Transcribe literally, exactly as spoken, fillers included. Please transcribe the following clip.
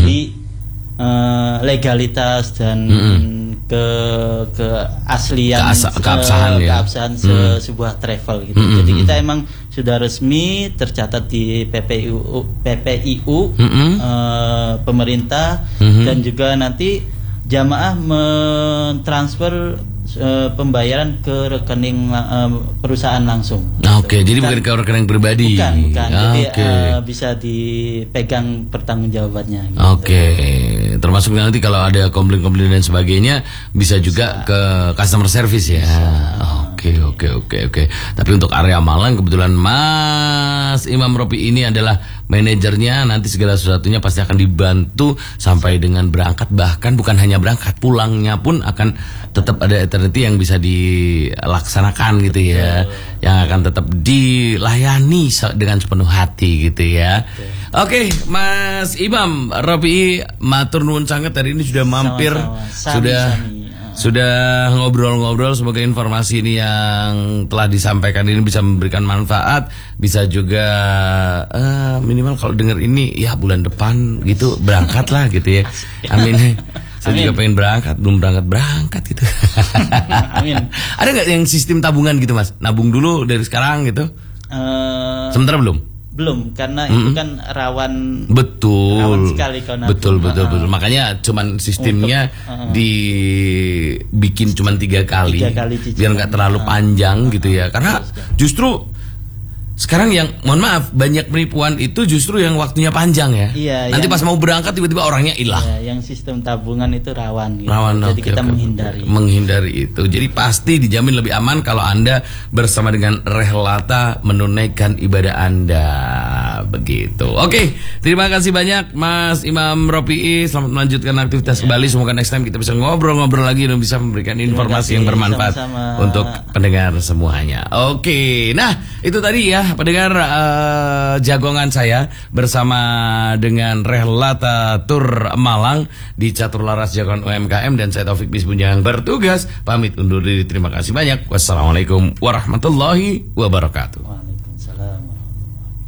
Jadi uh, legalitas dan mm-hmm. ke keaslian Keasa, keabsahan, se, ya? keabsahan se, mm. sebuah travel gitu. Mm-hmm. Jadi kita emang sudah resmi tercatat di P P I U, P P I U mm-hmm. uh, pemerintah mm-hmm. dan juga nanti jamaah mentransfer uh, pembayaran ke rekening uh, perusahaan langsung. Oke, okay, jadi bukan ke rekening pribadi. Bukan, bukan. Ah, jadi okay. uh, bisa dipegang pertangojawabannya. Gitu. Oke, okay. Termasuk nanti kalau ada komplain-komplain dan sebagainya bisa juga bisa. Ke customer service ya. Oke, oke, oke, oke. Tapi untuk area Malang kebetulan Mas Imam Ropi ini adalah manajernya, nanti segala sesuatunya pasti akan dibantu sampai dengan berangkat, bahkan bukan hanya berangkat, pulangnya pun akan tetap ada eternity yang bisa dilaksanakan gitu ya. Betul. Yang akan tetap dilayani dengan sepenuh hati gitu ya. Betul. Oke, Mas Imam Ropi, matur nuwun sangat hari ini sudah mampir. Sama-sama. Sami, sudah sami. Sudah ngobrol-ngobrol, semoga informasi ini yang telah disampaikan ini bisa memberikan manfaat, bisa juga uh, minimal kalau dengar ini ya bulan depan gitu berangkat lah gitu ya. Amin. Saya Amin. Juga pengen berangkat, belum berangkat-berangkat gitu. Amin. Ada nggak yang sistem tabungan gitu Mas? Nabung dulu dari sekarang gitu? Uh, Sementara belum? Belum, karena mm-hmm. itu kan rawan. Betul. Rawan sekali kalau nabung. Betul, betul, uh, betul. Makanya cuman sistemnya untuk, uh, dibikin cuman tiga kali, tiga kali biar nggak terlalu uh, panjang uh, gitu ya. Karena justru sekarang yang, mohon maaf, banyak penipuan itu justru yang waktunya panjang ya. Iya. Nanti yang, pas mau berangkat tiba-tiba orangnya hilang. Iya, yang sistem tabungan itu rawan. Gitu. Rawan. Jadi okay, kita okay, menghindari. Menghindari itu. Jadi pasti dijamin lebih aman kalau Anda bersama dengan Rehlata menunaikan ibadah Anda. Begitu. Oke, okay, terima kasih banyak Mas Imam Ropi. Selamat melanjutkan aktivitas ya. Kembali. Semoga next time kita bisa ngobrol-ngobrol lagi dan bisa memberikan informasi yang bermanfaat sama-sama untuk pendengar semuanya. Oke, okay. Nah itu tadi ya pendengar uh, jagongan saya bersama dengan Rehlata Tur Malang di Catur Laras Jagoan U M K M, dan saya Taufik Bisbun yang bertugas pamit undur diri. Terima kasih banyak. Wassalamualaikum warahmatullahi wabarakatuh.